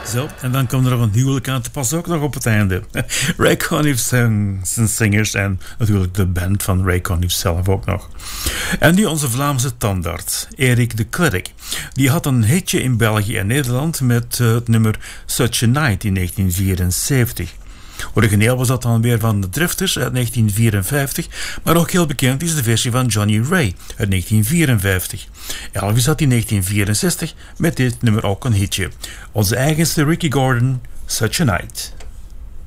Zo, en dan komt er nog een huwelijk aan te pas ook nog op het einde. Ray Conniff zijn zingers en natuurlijk de band van Ray Conniff zelf ook nog. En nu onze Vlaamse tandarts, Erik de Klerk. Die had een hitje in België en Nederland met het nummer Such a Night in 1974. Origineel was dat dan weer van de Drifters uit 1954, maar ook heel bekend is de versie van Johnny Ray uit 1954. Elvis had in 1964 met dit nummer ook een hitje. Onze eigenste Ricky Gordon, Such a Night.